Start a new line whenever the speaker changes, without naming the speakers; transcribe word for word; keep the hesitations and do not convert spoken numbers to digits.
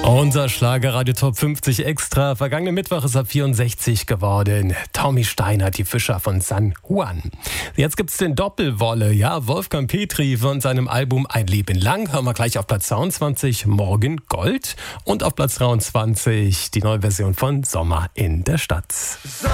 Unser Schlagerradio Top fünfzig Extra. Vergangenen Mittwoch ist er vierundsechzig geworden. Tommy Steinert, die Fischer von San Juan. Jetzt gibt's den Doppelwolle. Ja, Wolfgang Petri von seinem Album Ein Leben lang. Hören wir gleich auf Platz zweiundzwanzig Morgen Gold. Und auf Platz dreiundzwanzig die neue Version von Sommer in der Stadt.